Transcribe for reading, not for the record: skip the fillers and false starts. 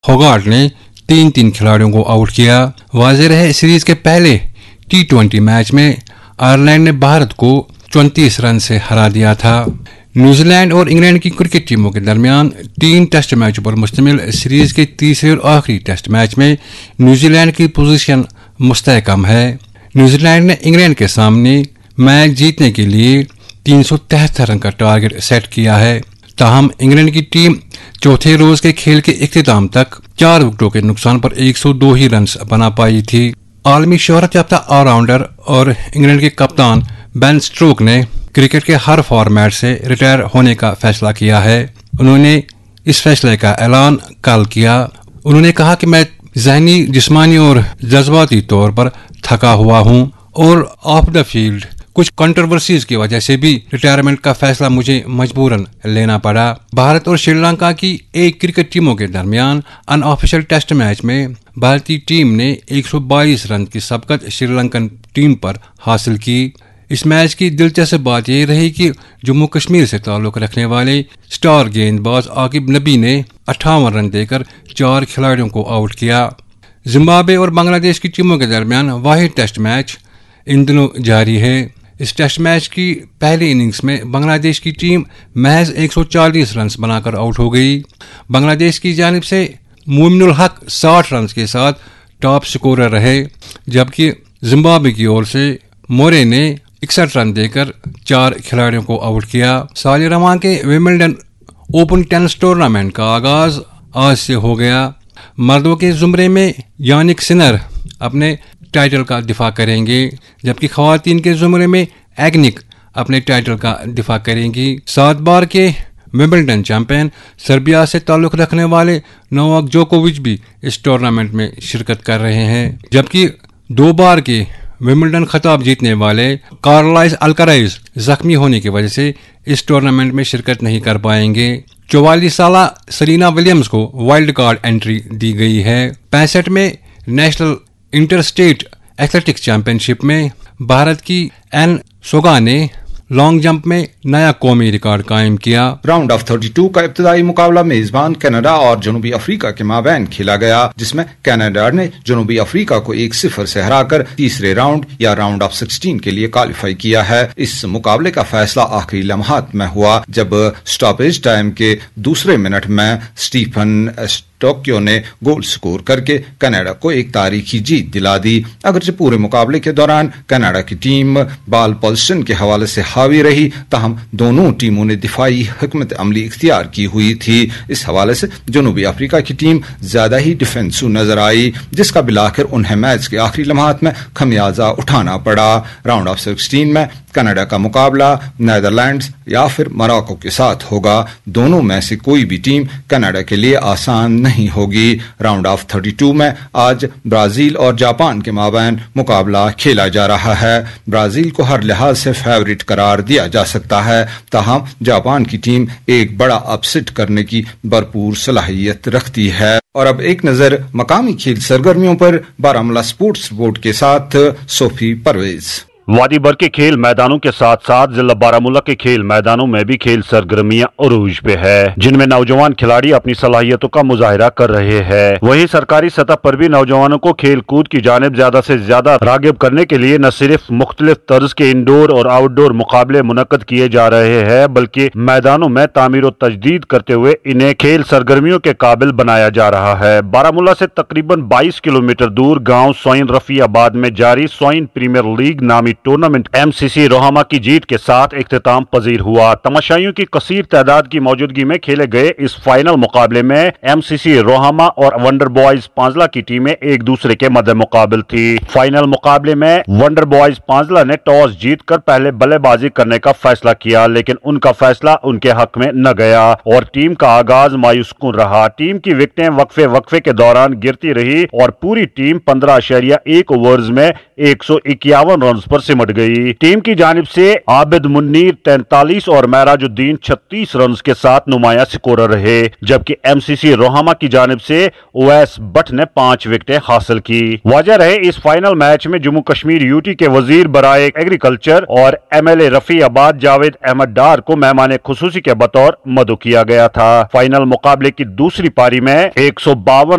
होगार्ट ने 3 खिलाड़ियों को आउट किया। वाज़ेह रहे सीरीज के पहले T20 मैच में आयरलैंड ने भारत को 34 रन से हरा दिया था। न्यूजीलैंड और इंग्लैंड की क्रिकेट टीमों के दरमियान 3 टेस्ट मैचों पर मुश्तमिल सीरीज के तीसरे और आखिरी टेस्ट मैच में न्यूजीलैंड की पोजीशन मुस्तहकम है। न्यूजीलैंड ने इंग्लैंड के सामने मैच जीतने के लिए 373 रन का टारगेट सेट किया है। ताहम इंग्लैंड की टीम चौथे रोज के खेल के इख्तिताम तक 4 विकेटों के नुकसान पर 102 ही रन बना पाई थी। आलमी शोहरत याफ्ता ऑलराउंडर और इंग्लैंड के कप्तान बेन स्टोक्स ने क्रिकेट के हर फॉर्मेट से रिटायर होने का फैसला किया है। उन्होंने इस फैसले का ऐलान कल किया। उन्होंने कहा कि मैं ज़हनी, जिस्मानी और जज्बाती तौर पर थका हुआ हूं और ऑफ द फील्ड कुछ कंट्रोवर्सीज की वजह से भी रिटायरमेंट का फैसला मुझे मजबूरन लेना पड़ा। भारत और श्रीलंका की एक क्रिकेट टीमों के दरमियान अनऑफिशियल टेस्ट मैच में भारतीय टीम ने 122 रन की सबकत श्रीलंकन टीम पर हासिल की। इस मैच की दिलचस्प बात यह रही कि जम्मू कश्मीर से ताल्लुक रखने वाले स्टार गेंदबाज आकिब नबी ने 58 रन देकर 4 खिलाड़ियों को आउट किया। जिम्बाब्वे और बांग्लादेश की टीमों के दरमियान वाहिद टेस्ट मैच इन दिनों जारी है। इस टेस्ट मैच की पहली इनिंग्स में बांग्लादेश की टीम महज 140 रन बनाकर आउट हो गई। बांग्लादेश की जानिब से मोमिनुल हक 60 रन के साथ टॉप स्कोरर रहे, जबकि जिम्बाब्वे की ओर से मोरे ने 61 रन देकर 4 खिलाड़ियों को आउट किया। साल रवां के विंबलडन ओपन टेनिस टूर्नामेंट का आगाज आज से हो गया। मर्दों के जुमरे में यानिक सिनर अपने टाइटल का दिफा करेंगे, जबकि खवातीन के जुमरे में एग्निक अपने टाइटल का दिफा करेंगी। 7 बार के विंबलडन चैंपियन सर्बिया से ताल्लुक रखने वाले नोवाक जोकोविच भी इस टूर्नामेंट में शिरकत कर रहे हैं, जबकि 2 बार के विंबलडन खिताब जीतने वाले कार्लोस अल्काराज जख्मी होने की वजह से इस टूर्नामेंट में शिरकत नहीं कर पाएंगे। 44 साला सेरेना विलियम्स को वाइल्ड कार्ड एंट्री दी गई है। 65 में नेशनल इंटरस्टेट एथलेटिक्स चैंपियनशिप में भारत की एन सोगा ने लॉन्ग जंप में नया कौमी रिकॉर्ड कायम किया। राउंड ऑफ 32 का इब्तिदाई मुकाबला मेजबान कनाडा और जनूबी अफ्रीका के माबैन खेला गया, जिसमें कनाडा ने जनूबी अफ्रीका को 1-0 से हराकर तीसरे राउंड या राउंड ऑफ 16 के लिए क्वालिफाई किया है। इस मुकाबले का फैसला आखिरी लम्हात में हुआ, जब स्टॉपेज टाइम के दूसरे मिनट में स्टीफन टोक्यो ने गोल स्कोर करके कनाडा को एक तारीखी जीत दिला दी। अगरचे पूरे मुकाबले के दौरान कनाडा की टीम बॉल पोजीशन के हवाले से हावी रही, ताहम दोनों टीमों ने दिफाई हिकमत अमली इख्तियार की हुई थी। इस हवाले से जनूबी अफ्रीका की टीम ज्यादा ही डिफेंसिव नजर आई, जिसका बिलाखिर उन्हें मैच के आखिरी लम्हात में खमियाजा उठाना पड़ा। राउंड ऑफ 16 में कनाडा का मुकाबला नीदरलैंड्स या फिर मोरक्को के साथ होगा। दोनों में से कोई भी टीम कनाडा के लिए आसान नहीं होगी। राउंड ऑफ 32 में आज ब्राजील और जापान के माबैन मुकाबला खेला जा रहा है। ब्राजील को हर लिहाज से फेवरेट करार दिया जा सकता है, ताहम जापान की टीम एक बड़ा अपसेट करने की भरपूर सलाहियत रखती है। और अब एक नजर मकामी खेल सरगर्मियों पर बारामूला स्पोर्ट्स रिपोर्ट के साथ सोफी परवेज। वादी बर के खेल मैदानों के साथ साथ जिला बारामूला के खेल मैदानों में भी खेल सरगर्मियां अरूज पे है, जिनमें नौजवान खिलाड़ी अपनी सलाहियतों का मुजाहिरा कर रहे हैं। वहीं सरकारी सतह पर भी नौजवानों को खेल कूद की जानिब ज्यादा से ज्यादा रागिब करने के लिए न सिर्फ मुख्तलिफ तर्ज के इंडोर और आउटडोर मुकाबले मुनक्कद किए जा रहे हैं, बल्कि मैदानों में तामीर और तजदीद करते हुए इन्हें खेल सरगर्मियों के काबिल बनाया जा रहा है। बारामूला से तकरीबन 22 किलोमीटर दूर गाँव सोइन रफीआबाद में जारी सोइन प्रीमियर लीग नामी टूर्नामेंट MCC रोहामा की जीत के साथ इख्तिताम पजीर हुआ। तमाशाइयों की कसीर तादाद की मौजूदगी में खेले गए इस फाइनल मुकाबले में MCC रोहामा और वंडर बॉयज पांजला की टीमें एक दूसरे के मद्दे मुकाबिल थी। फाइनल मुकाबले में वंडर बॉयज पांजला ने टॉस जीतकर पहले बल्लेबाजी करने का फैसला किया, लेकिन उनका फैसला उनके हक में न गया और टीम का आगाज मायूसकुन रहा। टीम की विकेटें वक्फे के दौरान गिरती रही और पूरी टीम 15.1 ओवर्स में 151 रन पर सिमट गई। टीम की जानिब से आबिद मुन्नीर 43 और महराज उद्दीन 36 रन के साथ नुमाया स्कोरर रहे, जबकि एमसीसी रोहामा की जानिब से ओवैस भट्ट ने 5 विकेटें हासिल की। वजह रहे इस फाइनल मैच में जम्मू कश्मीर यूटी के वजीर बराए एग्रीकल्चर और एमएलए रफी आबाद जावेद अहमद डार को मेहमान खुसूसी के बतौर मदऊ किया गया था। फाइनल मुकाबले की दूसरी पारी में 152